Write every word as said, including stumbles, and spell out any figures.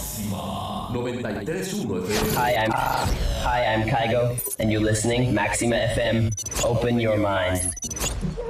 noventa y tres punto uno F M. Hi, I'm Hi, I'm Kygo, and you're listening Maxima F M. Open your mind.